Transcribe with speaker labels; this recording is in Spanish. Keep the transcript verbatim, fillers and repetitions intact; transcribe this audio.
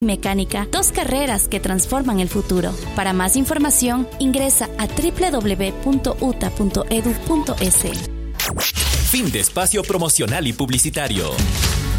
Speaker 1: Mecánica, dos carreras que transforman el futuro. Para más información, ingresa a doble u doble u doble u punto u t a punto e d u punto e s.
Speaker 2: Fin de espacio promocional y publicitario.